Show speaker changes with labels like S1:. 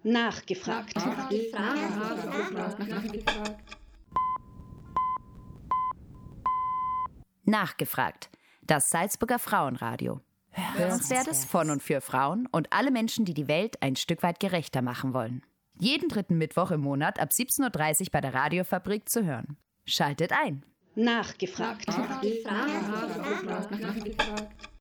S1: Nachgefragt.
S2: Nachgefragt. Das Salzburger Frauenradio. Hörenswertes von und für Frauen und alle Menschen, die die Welt ein Stück weit gerechter machen wollen. Jeden dritten Mittwoch im Monat ab 17.30 Uhr bei der Radiofabrik zu hören. Schaltet ein.
S1: Nachgefragt.
S3: Nachgefragt.